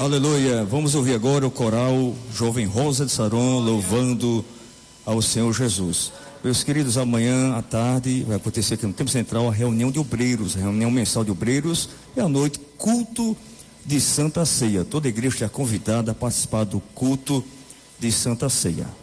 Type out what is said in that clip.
Aleluia. Vamos ouvir agora o coral Jovem Rosa de Saron louvando ao Senhor Jesus. Meus queridos, amanhã à tarde vai acontecer aqui no Templo Central a reunião de obreiros, a reunião mensal de obreiros, e à noite culto de Santa Ceia. Toda a igreja é convidada a participar do culto de Santa Ceia.